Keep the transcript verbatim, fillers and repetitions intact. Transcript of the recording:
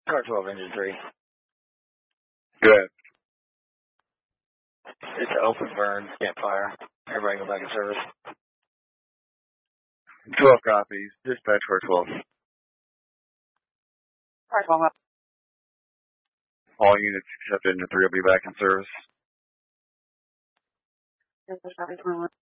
Car twelve, engine three. Good. It's an open burn, can't fire. Everybody go back in service. twelve copies. Dispatch for twelve. Car twelve. All units except engine three will be back in service. Dispatch for twelve.